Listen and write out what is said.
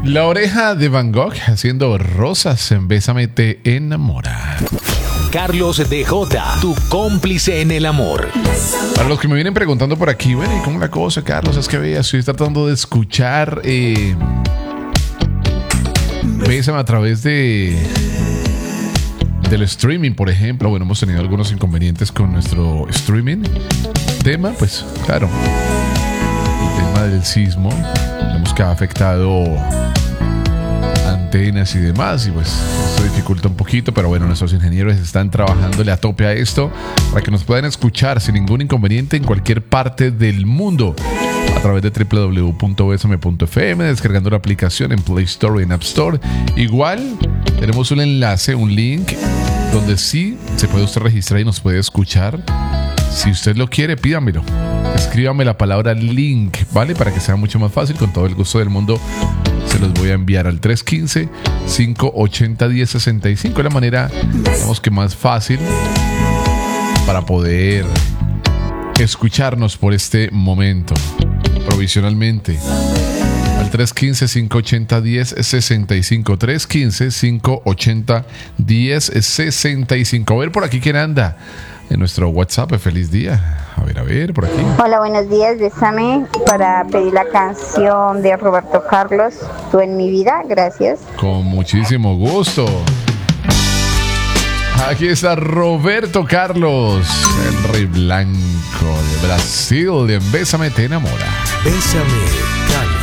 La oreja de Van Gogh haciendo Rosas en Bésame te enamora. Carlos DJ, tu cómplice en el amor. Para los que me vienen preguntando por aquí, bueno, ¿y cómo la cosa, Carlos? Es que vea, estoy tratando de escuchar Bésame a través del streaming, por ejemplo. Bueno, hemos tenido algunos inconvenientes con nuestro streaming. Tema, pues, claro, el tema del sismo. Vemos que ha afectado antenas y demás, y pues esto dificulta un poquito, pero bueno, nuestros ingenieros están trabajándole a tope a esto para que nos puedan escuchar sin ningún inconveniente en cualquier parte del mundo a través de www.besame.fm, descargando la aplicación en Play Store y en App Store. Igual tenemos un enlace, un link donde sí se puede usted registrar y nos puede escuchar. Si usted lo quiere, pídamelo. Escríbame la palabra link, ¿vale? Para que sea mucho más fácil, con todo el gusto del mundo se los voy a enviar al 315-580-1065. Es la manera, digamos que más fácil para poder escucharnos por este momento, provisionalmente. Al 315-580-1065. 315-580-1065. A ver por aquí quién anda en nuestro WhatsApp. Feliz día. A ver, por aquí. Hola, buenos días. Bésame para pedir la canción de Roberto Carlos, Tú en mi vida. Gracias. Con muchísimo gusto. Aquí está Roberto Carlos, el Rey Blanco de Brasil, en Bésame te enamora. Bésame, Carlos.